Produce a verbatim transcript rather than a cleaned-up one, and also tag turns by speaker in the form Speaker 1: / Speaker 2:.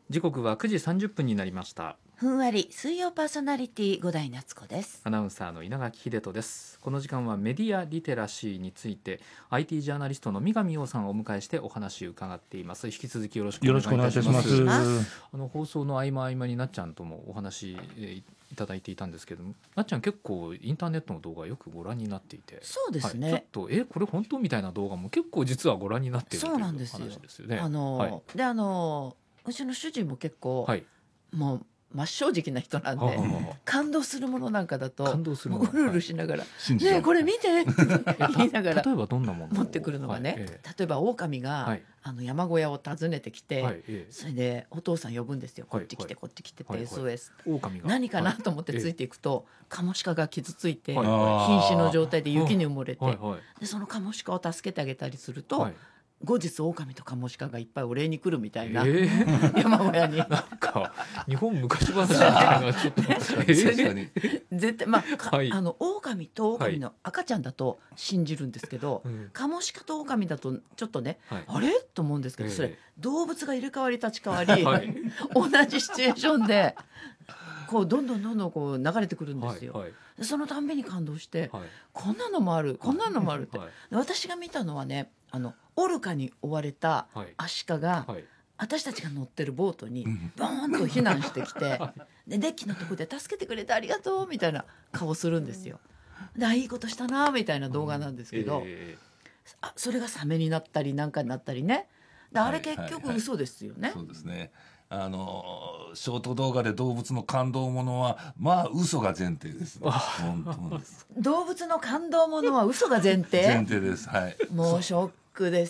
Speaker 1: 時刻はくじさんじゅっぷんになりました。
Speaker 2: ふんわり水曜パーソナリティ五代夏子です。
Speaker 1: アナウンサーの稲垣秀人です。この時間はメディアリテラシーについて アイティー ジャーナリストの三上洋さんをお迎えしてお話を伺っています。引き続きよろしくお願いいたします。あの放送の合間合間になっちゃんともお話、えー、いただいていたんですけども、なっちゃん結構インターネットの動画よくご覧になっていて、
Speaker 2: そうですね、
Speaker 1: はい、ちょっとえこれ本当みたいな動画も結構実はご覧になっているという話ですよね。
Speaker 2: あの、はい、であのうちの主人も結構、はい、もう真正直な人なんで、ははは感動するものなんかだと感動するものうるうるしながら、はい、ねえこれ見てって言いながら例えばどんなもの持ってくるのがね、はいええ、例えば狼が、はい、あの山小屋を訪ねてきて、はいええ、それでお父さん呼ぶんですよ、はい、こっち来てこっち来てって、はい、エスオーエス、はい、何かなと思ってついていくと、はい、カモシカが傷ついて、はい、瀕死の状態で雪に埋もれて、はいはい、でそのカモシカを助けてあげたりすると、はい、後日狼とカモシカがいっぱいお礼に来るみたいな、えー、山小屋になん
Speaker 1: か日本昔話みたいなちょっと確かに
Speaker 2: 絶対まあ、はい、あの狼と狼の赤ちゃんだと信じるんですけど、はい、カモシカと狼だとちょっとね、はい、あれと思うんですけど、それ動物が入れ替わり立ち替わり、はい、同じシチュエーションでこうどんどんどんどんこう流れてくるんですよ、はいはい、そのたんびに感動して、はい、こんなのもあるこんなのもあるって、はい、私が見たのはね、あのオルカに追われたアシカが、はいはい、私たちが乗ってるボートにボーンと避難してきて、でデッキのとこで助けてくれてありがとうみたいな顔するんですよ。でいいことしたなみたいな動画なんですけど、うんえー、あそれがサメになったりなんかになったりね、であれ結局嘘ですよね、はいはいはい、
Speaker 3: そうですね。あのショート動画で動物の感動ものはまあ嘘が前提です、ね、本当です。
Speaker 2: 動物の感動ものは嘘が前提
Speaker 3: 前提です、はい、
Speaker 2: もうショックです